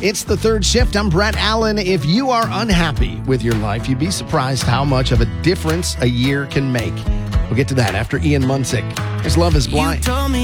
It's the third shift. I'm Brett Allen. If you are unhappy with your life, you'd be surprised how much of a difference a year can make. We'll get to that after Ian Munsick. Here's Love is Blind.